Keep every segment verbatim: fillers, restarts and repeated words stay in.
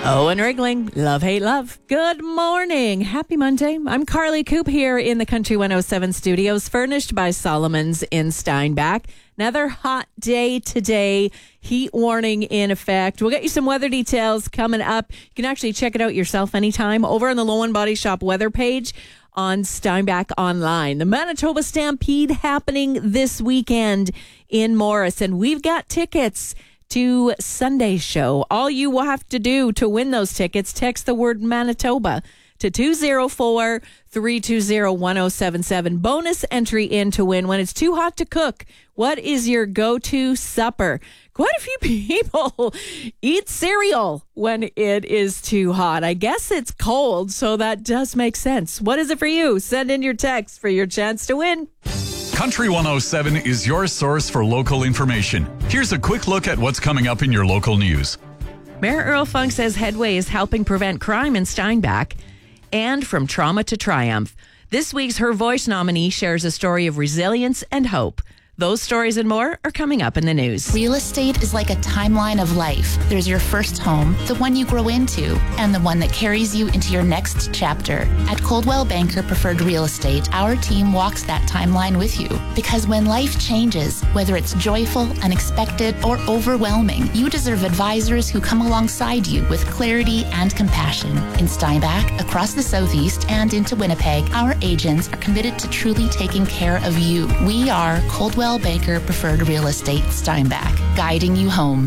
Owen Rigling, love, hate, love. Good morning. Happy Monday. I'm Carly Coop here in the Country one oh seven studios, furnished by Solomon's in Steinbach. Another hot day today. Heat warning in effect. We'll get you some weather details coming up. You can actually check it out yourself anytime over on the Lowen Body Shop weather page on Steinbach Online. The Manitoba Stampede happening this weekend in Morris, and we've got tickets to Sunday's show. All you will have to do to win those tickets, text the word Manitoba to two oh four, three two oh, one oh seven seven. Bonus entry in to win when it's too hot to cook. What is your go-to supper? Quite a few people eat cereal when it is too hot. I guess it's cold, so that does make sense. What is it for you? Send in your text for your chance to win. Country one oh seven is your source for local information. Here's a quick look at what's coming up in your local news. Mayor Earl Funk says Headway is helping prevent crime in Steinbach and from trauma to triumph. This week's Her Voice nominee shares a story of resilience and hope. Those stories and more are coming up in the news. Real estate is like a timeline of life. There's your first home, the one you grow into, and the one that carries you into your next chapter. At Coldwell Banker Preferred Real Estate, our team walks that timeline with you. Because when life changes, whether it's joyful, unexpected, or overwhelming, you deserve advisors who come alongside you with clarity and compassion. In Steinbach, across the Southeast, and into Winnipeg, our agents are committed to truly taking care of you. We are Coldwell Banker Preferred Real Estate Steinbach, guiding you home.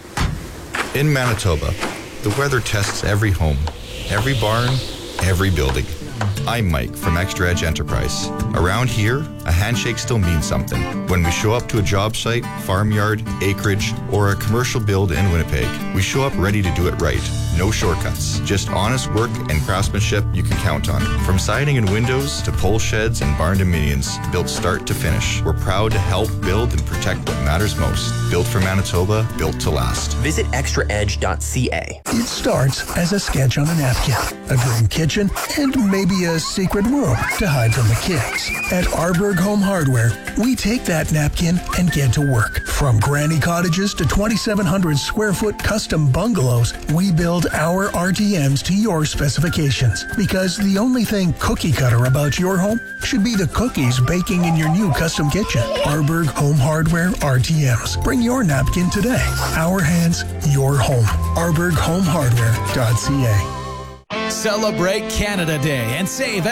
In Manitoba, the weather tests every home, every barn, every building. I'm Mike from Extra Edge Enterprise. Around here, a handshake still means something. When we show up to a job site, farmyard, acreage, or a commercial build in Winnipeg, we show up ready to do it right. No shortcuts, just honest work and craftsmanship you can count on. From siding and windows to pole sheds and barn dominions, built start to finish, we're proud to help build and protect what matters most. Built for Manitoba, built to last. Visit extra edge dot c a. It starts as a sketch on a napkin, a dream kitchen, and maybe a secret room to hide from the kids. At Arborg Home Hardware, we take that napkin and get to work. From granny cottages to twenty-seven hundred square foot custom bungalows, we build our R T Ms to your specifications. Because the only thing cookie cutter about your home should be the cookies baking in your new custom kitchen. Arborg Home Hardware R T Ms. Bring your napkin today. Our hands, your home. arborg home hardware dot c a. Celebrate Canada Day and save